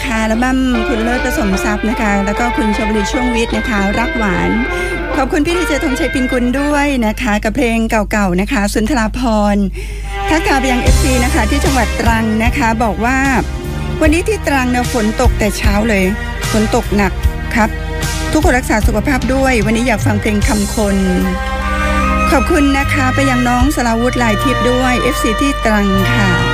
นะคะอัลบั้มคุณเลิศผสมทรัพย์นะคะแล้วก็คุณชวลีช่วงวิทย์นะคะรักหวานขอบคุณพี่ดีเจธงชัยปินกุลด้วยนะคะกับเพลงเก่าๆนะคะสุนทราภรณ์ทักทายไปยัง FC นะคะที่จังหวัดตรังนะคะบอกว่าวันนี้ที่ตรังเนี่ยฝนตกแต่เช้าเลยฝนตกหนักครับทุกคนรักษาสุขภาพด้วยวันนี้อยากฟังเพลงคำคนขอบคุณนะคะไปยังน้องสราวุธลายทิพย์ด้วย FC ที่ตรังค่ะ